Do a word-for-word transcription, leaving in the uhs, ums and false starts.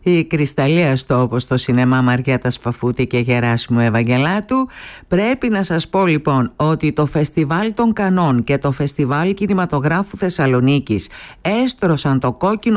η Κρυσταλλία Στόπος στο σινεμά Μαριέτας Φαφούτη και Γεράσιμου Ευαγγελάτου. Πρέπει να σας πω λοιπόν ότι το Φεστιβάλ των Κανών και το Φεστιβάλ Κινηματογράφου Θεσσαλονίκης έστρωσαν το κόκκινο